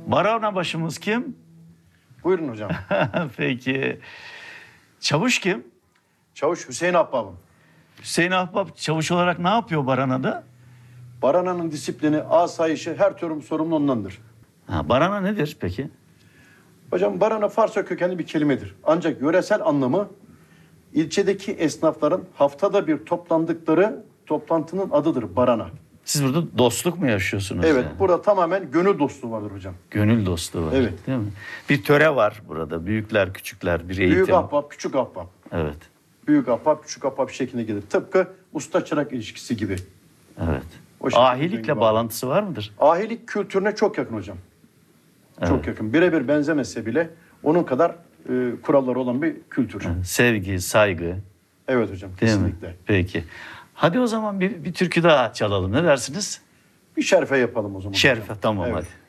Barana başımız kim? Buyurun hocam. Peki. Çavuş kim? Çavuş Hüseyin Ahbabım. Hüseyin Ahbap çavuş olarak ne yapıyor Barana'da? Barana'nın disiplini, asayişi her türlü sorumlu ondandır. Barana nedir peki? Hocam Barana Farsça kökenli bir kelimedir. Ancak yöresel anlamı ilçedeki esnafların haftada bir toplandıkları toplantının adıdır Barana. Siz burada dostluk mu yaşıyorsunuz? Evet, yani? burada tamamen gönül dostluğu vardır hocam. Gönül dostluğu var. Evet. Değil mi? Bir töre var burada. Büyükler, küçükler, bir eğitim. Büyük ahbap, küçük ahbap. Evet. Büyük ahbap, küçük ahbap şeklinde gelir. Tıpkı usta çırak ilişkisi gibi. Evet. O şekilde Ahilikle döngü var. bağlantısı var mıdır? Ahilik kültürüne çok yakın hocam. Evet. Çok yakın. Birebir benzemese bile onun kadar kuralları olan bir kültür. Evet, Sevgi, saygı. hocam, Değil mi? kesinlikle. Peki. Hadi o zaman bir türkü daha çalalım. Ne dersiniz? Bir şerfe yapalım o zaman. Şerife hocam. tamam Evet. hadi.